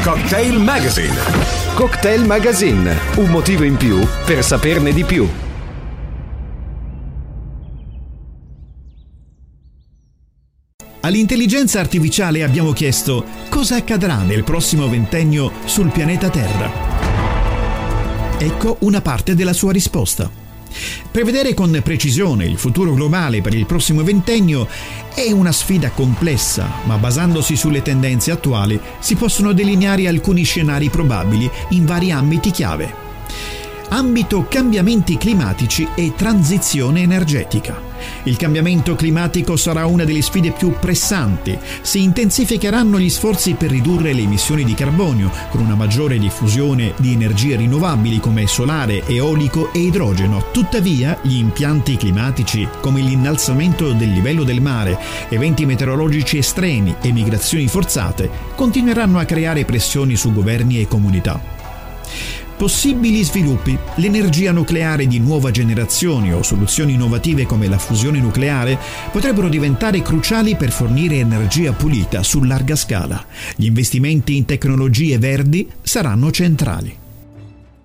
Cocktail Magazine. Cocktail Magazine, un motivo in più per saperne di più. All'intelligenza artificiale abbiamo chiesto cosa accadrà nel prossimo ventennio sul pianeta Terra. Ecco una parte della sua risposta. Prevedere con precisione il futuro globale per il prossimo ventennio è una sfida complessa, ma basandosi sulle tendenze attuali si possono delineare alcuni scenari probabili in vari ambiti chiave. Ambito cambiamenti climatici e transizione energetica. Il cambiamento climatico sarà una delle sfide più pressanti. Si intensificheranno gli sforzi per ridurre le emissioni di carbonio, con una maggiore diffusione di energie rinnovabili come solare, eolico e idrogeno. Tuttavia, gli impianti climatici, come l'innalzamento del livello del mare, eventi meteorologici estremi e migrazioni forzate, continueranno a creare pressioni su governi e comunità. Possibili sviluppi: l'energia nucleare di nuova generazione o soluzioni innovative come la fusione nucleare potrebbero diventare cruciali per fornire energia pulita su larga scala. Gli investimenti in tecnologie verdi saranno centrali.